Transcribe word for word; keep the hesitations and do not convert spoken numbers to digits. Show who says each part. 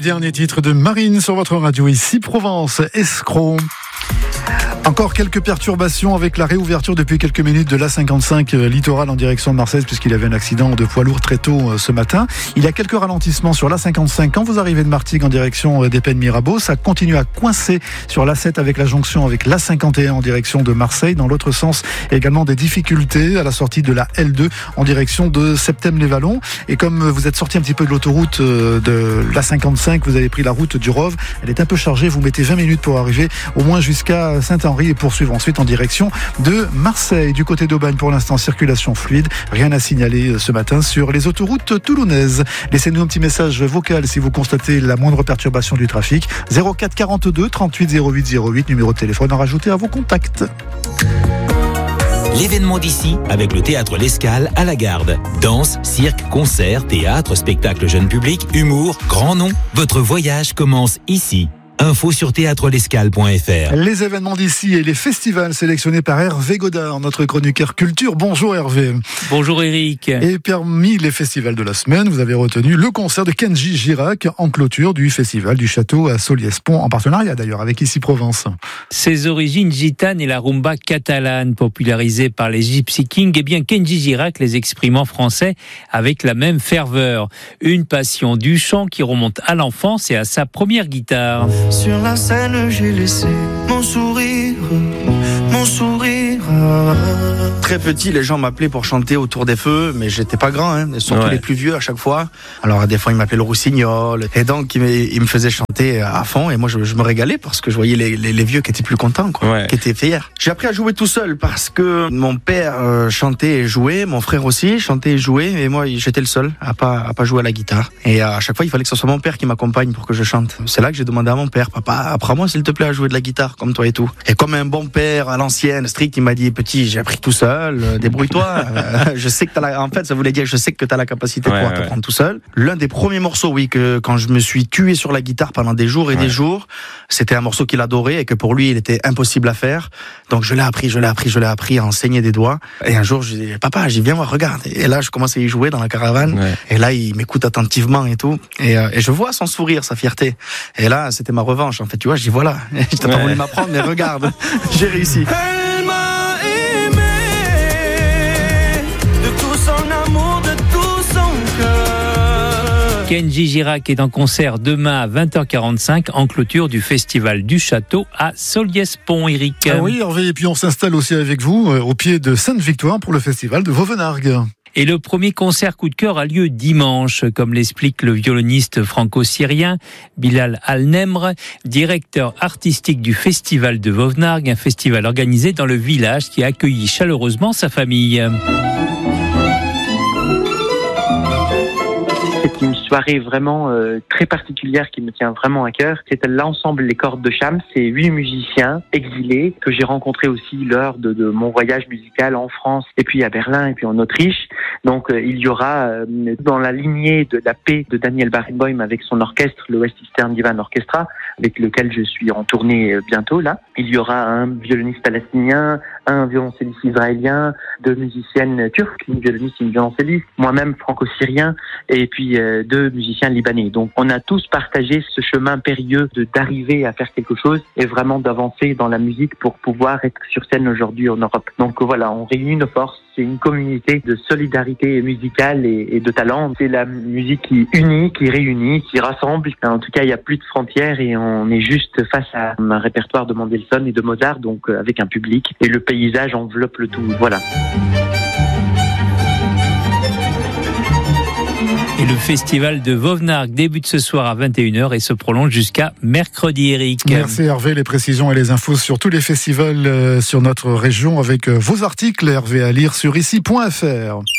Speaker 1: dernier titre de Marine sur votre radio ici Provence, Escroc. Encore quelques perturbations avec la réouverture depuis quelques minutes de l'A cinquante-cinq littoral en direction de Marseille puisqu'il y avait un accident de poids lourd très tôt ce matin. Il y a quelques ralentissements sur l'A cinquante-cinq quand vous arrivez de Martigues en direction des Pennes-Mirabeau. Ça continue à coincer sur l'A sept avec la jonction avec l'A cinquante et un en direction de Marseille. Dans l'autre sens, également des difficultés à la sortie de la L deux en direction de Septème-les-Vallons. Et comme vous êtes sorti un petit peu de l'autoroute de l'A cinquante-cinq, vous avez pris la route du Rove. Elle est un peu chargée. Vous mettez vingt minutes pour arriver au moins jusqu'à Saint-Henri et poursuivre ensuite en direction de Marseille. Du côté d'Aubagne, pour l'instant, circulation fluide. Rien à signaler ce matin sur les autoroutes toulonnaises. Laissez-nous un petit message vocal si vous constatez la moindre perturbation du trafic. zéro quatre quarante-deux trente-huit zéro huit zéro huit, numéro de téléphone à rajouter à vos contacts.
Speaker 2: L'événement d'ici avec le théâtre L'Escale à la Garde. Danse, cirque, concert, théâtre, spectacle jeune public, humour, grand nom. Votre voyage commence ici. Info sur théâtre l'escale point f r.
Speaker 1: Les événements d'ici et les festivals sélectionnés par Hervé Godard, notre chroniqueur culture. Bonjour Hervé.
Speaker 3: Bonjour Eric.
Speaker 1: Et parmi les festivals de la semaine, vous avez retenu le concert de Kenji Girac en clôture du festival du Château à Solliès-Pont, en partenariat d'ailleurs avec Ici Provence.
Speaker 3: Ses origines gitanes et la rumba catalane popularisée par les Gypsy Kings, et bien Kenji Girac les exprime en français avec la même ferveur. Une passion du chant qui remonte à l'enfance et à sa première guitare.
Speaker 4: Sur la scène, j'ai laissé mon sourire, mon sourire.
Speaker 5: Très petit, les gens m'appelaient pour chanter autour des feux, mais j'étais pas grand, hein, surtout ouais. Les plus vieux à chaque fois. Alors des fois ils m'appelaient le Roussignol, et donc ils me, ils me faisaient chanter à fond, et moi je, je me régalais parce que je voyais les, les, les vieux qui étaient plus contents, quoi, ouais. Qui étaient fiers. J'ai appris à jouer tout seul parce que mon père euh, chantait et jouait, mon frère aussi chantait et jouait, et moi j'étais le seul à pas à pas jouer à la guitare. Et à chaque fois il fallait que ce soit mon père qui m'accompagne pour que je chante. C'est là que j'ai demandé à mon père, papa, apprends-moi s'il te plaît à jouer de la guitare comme toi et tout. Et comme un bon père à l'ancienne, strict, il m'a dit, petit, j'ai appris tout seul, euh, débrouille-toi. euh, je sais que t'as la... En fait, ça voulait dire, je sais que t'as la capacité ouais, de pouvoir ouais. t'apprendre tout seul. L'un des premiers morceaux, oui, que quand je me suis tué sur la guitare pendant des jours et ouais. des jours, c'était un morceau qu'il adorait et que pour lui, il était impossible à faire. Donc je l'ai appris, je l'ai appris, je l'ai appris à enseigner des doigts. Et un jour, je dis, papa, j'y viens voir, regarde. Et là, je commence à y jouer dans la caravane. Ouais. Et là, il m'écoute attentivement et tout. Et, euh, et je vois son sourire, sa fierté. Et là, c'était ma revanche. En fait, tu vois, je dis, voilà, je t'ai ouais. pas voulu m'apprendre, mais regarde, j'ai réussi.
Speaker 4: Elle m'a aimé de tout son amour, de tout son cœur.
Speaker 3: Kenji Girac est en concert demain à vingt heures quarante-cinq en clôture du festival du Château à Solliès-Pont, Eric.
Speaker 1: Ah oui, Hervé, et puis on s'installe aussi avec vous euh, au pied de Sainte-Victoire pour le festival de Vauvenargues.
Speaker 3: Et le premier concert coup de cœur a lieu dimanche, comme l'explique le violoniste franco-syrien Bilal Al-Nemr, directeur artistique du festival de Vauvenargues, un festival organisé dans le village qui a accueilli chaleureusement sa famille.
Speaker 6: C'est une soirée vraiment euh, très particulière qui me tient vraiment à cœur. C'est l'ensemble Les Cordes de Cham. C'est huit musiciens exilés que j'ai rencontrés aussi lors de, de mon voyage musical en France et puis à Berlin et puis en Autriche. Donc euh, il y aura euh, dans la lignée de la paix de Daniel Barenboim avec son orchestre, le West Eastern Divan Orchestra, avec lequel je suis en tournée euh, bientôt là. Il y aura un violoniste palestinien, un violoncelliste israélien, deux musiciennes turques, une violoniste et une violoncelliste, moi-même franco-syrien, et puis euh, deux musiciens libanais. Donc on a tous partagé ce chemin périlleux de d'arriver à faire quelque chose et vraiment d'avancer dans la musique pour pouvoir être sur scène aujourd'hui en Europe. Donc voilà, on réunit nos forces. C'est une communauté de solidarité musicale et, et de talent. C'est la musique qui unit, qui réunit, qui rassemble. En tout cas, il n'y a plus de frontières et on est juste face à un répertoire de Mendelssohn et de Mozart, donc avec un public. Et le paysage enveloppe le tout. Voilà.
Speaker 3: Et le festival de Vauvenargues débute ce soir à vingt et une heures et se prolonge jusqu'à mercredi, Eric.
Speaker 1: Merci Hervé, les précisions et les infos sur tous les festivals euh, sur notre région avec euh, vos articles, Hervé, à lire sur ici point f r.